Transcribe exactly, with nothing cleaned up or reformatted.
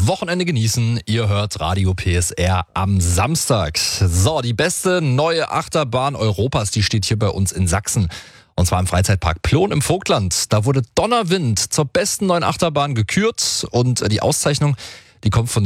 Wochenende genießen. Ihr hört Radio P S R am Samstag. So, die beste neue Achterbahn Europas, die steht hier bei uns in Sachsen. Und zwar im Freizeitpark Plon im Vogtland. Da wurde Donnerwind zur besten neuen Achterbahn gekürt. Und die Auszeichnung, die kommt von